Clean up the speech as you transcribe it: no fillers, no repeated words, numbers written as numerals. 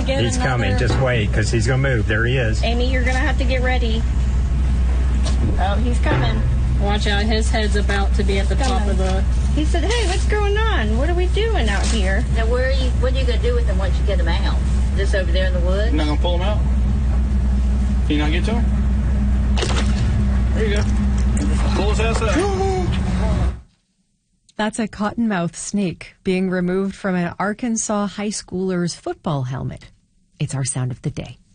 get He's coming. Just wait, because he's going to move. There he is. Amy, you're going to have to get ready. Oh, he's coming. Watch out. His head's about to be at the top of the... He said, hey, what's going on? What are we doing out here? Now, what are you going to do with them once you get them out? Just over there in the woods? You're not going to pull them out? Can you not get to him? There you go. Pull his ass out. That's a cottonmouth snake being removed from an Arkansas high schooler's football helmet. It's our sound of the day.